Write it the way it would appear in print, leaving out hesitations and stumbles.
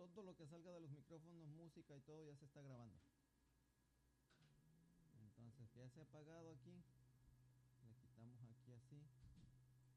todo lo que salga de los micrófonos, música y todo ya se está grabando. Entonces ya se ha apagado aquí, le quitamos aquí así.